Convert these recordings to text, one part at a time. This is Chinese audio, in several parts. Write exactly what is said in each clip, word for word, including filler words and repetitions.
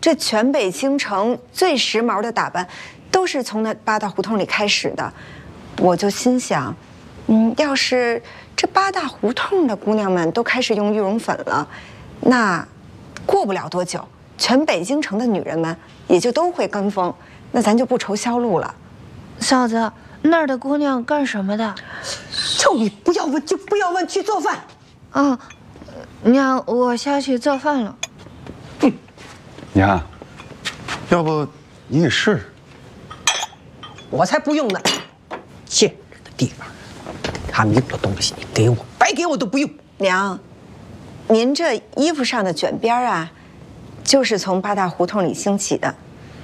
这全北京城最时髦的打扮，都是从那八大胡同里开始的。我就心想，嗯，要是这八大胡同的姑娘们都开始用羽绒粉了，那过不了多久，全北京城的女人们也就都会跟风，那咱就不愁销路了。 嫂子，那儿的姑娘干什么的？ 就你不要问就不要问，去做饭。 啊，娘，我下去做饭了。 娘，要不你也试试？ 我才不用呢！贱人的地方，他们用的东西你给我，白给我都不用。 娘，您这衣服上的卷边啊，就是从八大胡同里兴起的。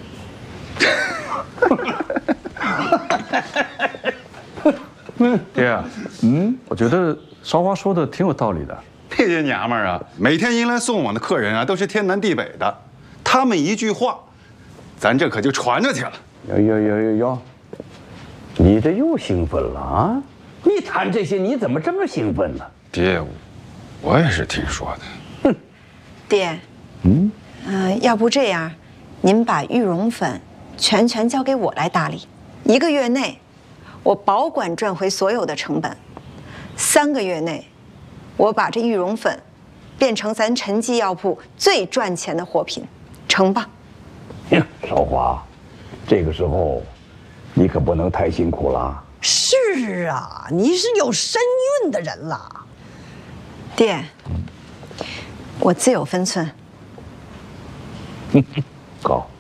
爹，嗯，我觉得韶华说的挺有道理的。 这些娘们儿啊，每天迎来送往的客人啊，都是天南地北的，他们一句话，咱这可就传着去了。 哟哟哟哟哟，你这又兴奋了啊！你谈这些，你怎么这么兴奋呢？ 爹，我也是听说的。 哼，爹，嗯，嗯、呃，要不这样，您把羽绒粉全权交给我来打理，一个月内，我保管赚回所有的成本；三个月内，我把这羽绒粉变成咱陈记药铺最赚钱的货品，成吧？ 呀，韶华，这个时候，你可不能太辛苦了。 是啊，你是有身孕的人了。 爹，我自有分寸。 高。